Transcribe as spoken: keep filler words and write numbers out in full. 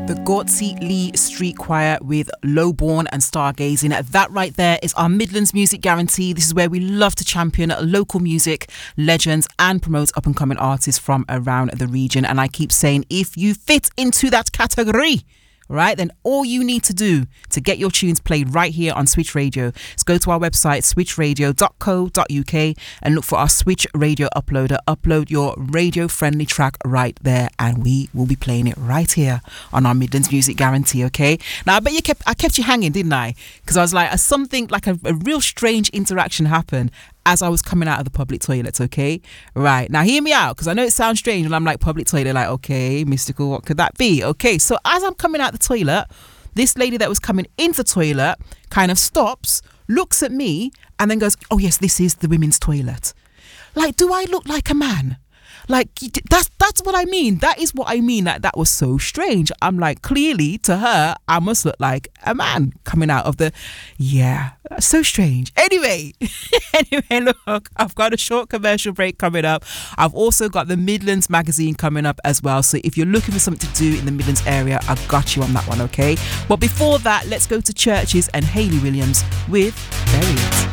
The Gortsey Lee Street Choir with Lowborn and Stargazing. That right there is our Midlands Music Guarantee. This is where we love to champion local music, legends, and promote up-and-coming artists from around the region. And I keep saying, if you fit into that category, right, then all you need to do to get your tunes played right here on Switch Radio is go to our website, switch radio dot co dot uk, and look for our Switch Radio uploader. Upload your radio-friendly track right there, and we will be playing it right here on our Midlands Music Guarantee, okay? Now, I bet you kept I kept you hanging, didn't I? Because I was like, something like a, a real strange interaction happened as I was coming out of the public toilets, okay? Right, now hear me out, because I know it sounds strange when I'm like public toilet, like, okay, mystical, what could that be? Okay, so as I'm coming out the toilet, this lady that was coming into the toilet kind of stops, looks at me, and then goes, oh yes, this is the women's toilet. Like, do I look like a man? Like, that's that's what I mean. That is what I mean. That that was so strange. I'm like, clearly to her, I must look like a man coming out of the, yeah, that's so strange. Anyway, anyway, look, I've got a short commercial break coming up. I've also got the Midlands magazine coming up as well. So if you're looking for something to do in the Midlands area, I've got you on that one, okay? But before that, let's go to Churches and Hayley Williams with Bury It.